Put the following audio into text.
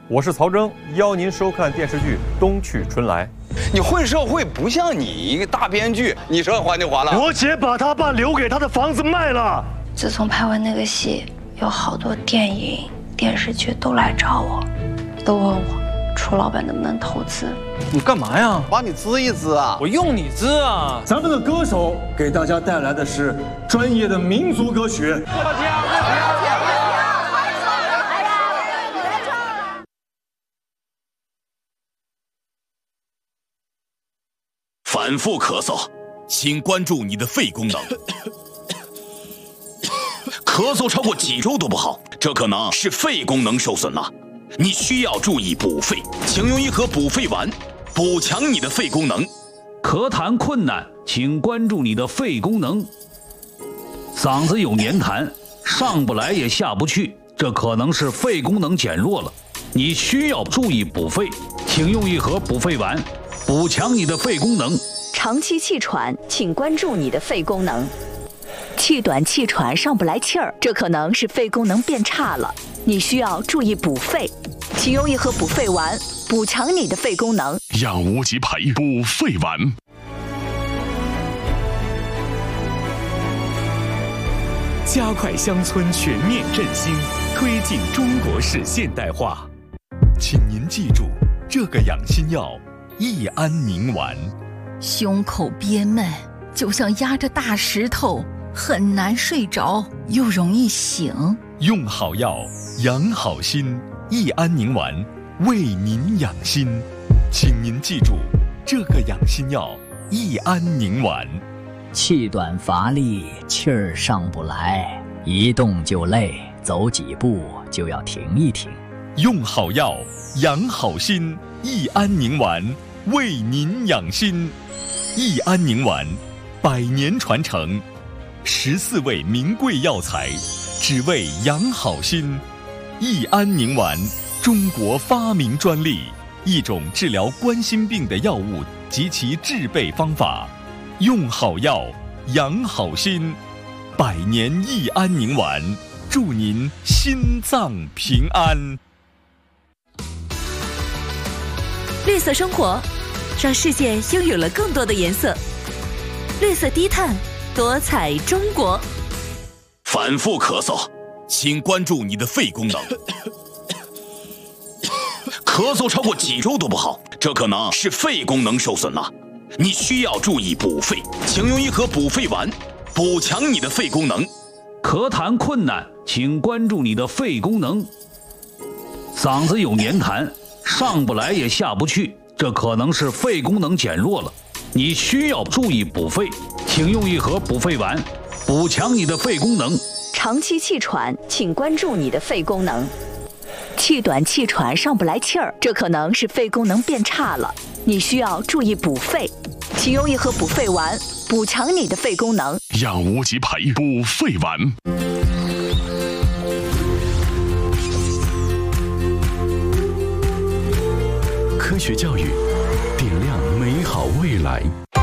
我是曹征，邀您收看电视剧《冬去春来》。 你混社会不像你一个大编剧，你说还就还了。 我姐把她爸留给她的房子卖了。 自从拍完那个戏，有好多电影、电视剧都来找我，都问我楚老板能不能投资。 你干嘛呀？ 帮你资一资啊！ 我用你资啊！ 咱们的歌手给大家带来的是专业的民族歌曲。 反复咳嗽，请关注你的肺功能。咳嗽超过几周都不好，这可能是肺功能受损了。你需要注意补肺，请用一盒补肺丸，补强你的肺功能。 咳痰困难，请关注你的肺功能。嗓子有黏痰，上不来也下不去，这可能是肺功能减弱了。你需要注意补肺，请用一盒补肺丸，补强你的肺功能。 长期气喘，请关注你的肺功能。气短气喘上不来气儿，这可能是肺功能变差了。你需要注意补肺，请用一盒补肺丸，补强你的肺功能。 让无极牌补肺丸。 加快乡村全面振兴，推进中国式现代化。 请您记住这个养心药益安宁丸。 胸口憋闷，就像压着大石头，很难睡着，又容易醒。 用好药养好心，益安宁丸为您养心。请您记住这个养心药益安宁丸。 气短乏力，气儿上不来，一动就累，走几步就要停一停。 用好药养好心，益安宁丸为您养心。益安宁丸100年传承，14味名贵药材，只为养好心。益安宁丸，中国发明专利，一种治疗冠心病的药物及其制备方法。用好药养好心，100年益安宁丸，祝您心脏平安。 绿色生活，让世界拥有了更多的颜色。绿色低碳，多彩中国。 反复咳嗽，请关注你的肺功能。咳嗽超过几周都不好，这可能是肺功能受损了。你需要注意补肺，请用一盒补肺丸，补强你的肺功能。 咳痰困难，请关注你的肺功能。嗓子有黏痰，上不来也下不去，这可能是肺功能减弱了。你需要注意补肺，请用一盒补肺丸，补强你的肺功能。 长期气喘，请关注你的肺功能。气短气喘上不来气儿，这可能是肺功能变差了。你需要注意补肺，请用一盒补肺丸，补强你的肺功能。 让无极牌补肺丸。 科学教育，点亮美好未来。